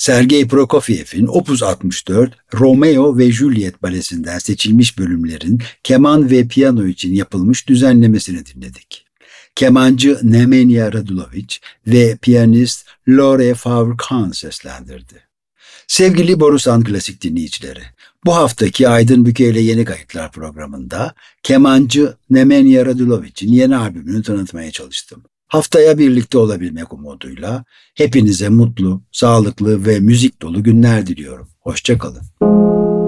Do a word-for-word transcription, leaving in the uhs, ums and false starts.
Sergei Prokofiev'in Opus altmış dört Romeo ve Juliet balesinden seçilmiş bölümlerin keman ve piyano için yapılmış düzenlemesini dinledik. Kemancı Nemanja Radulović ve piyanist Lore Favre-Kahn seslendirdi. Sevgili Borusan Klasik dinleyicileri, bu haftaki Aydın Büke ile Yeni Kayıtlar programında kemancı Nemanja Radulović'in yeni albümünü tanıtmaya çalıştım. Haftaya birlikte olabilmek umuduyla hepinize mutlu, sağlıklı ve müzik dolu günler diliyorum. Hoşça kalın.